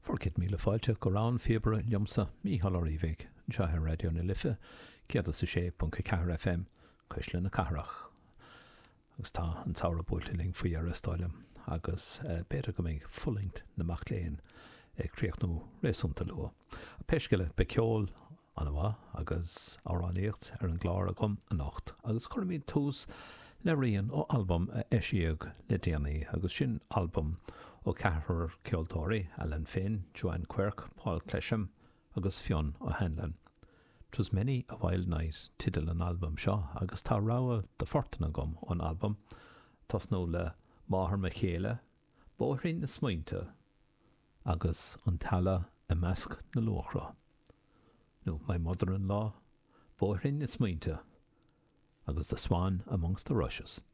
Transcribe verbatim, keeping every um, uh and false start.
Forkit míle fáilte go rán fiebre liomsa mí halaríveig Jahar radio na lifa ceada sa sé bunca ceathar F M cuisle na carach. Agus tá an taura búltiling faoi ar stáilem agus uh, beta go méid fullingt na macht léin ag críocht nó réasúnta lua. A peisceile be ceol anha agus áráníocht ar an glár a gom a nacht agus chuirmín tús le rion ó album a eisiíag le déanaí agus sin album ó ceathar ceoltóirí Alan Finn, Joanne Quirk, Paul Clesham agus Fionn ó Hanlon. Twas many a wild night tidal an album seo agus tá ráha de fortana gom an album tas nó le Máthar me chéile, bóithrín na smaointe agus an talla a measc na luachra. No, my mother-in-law, bóithrín na smaointe agus the swan amongst the rushes.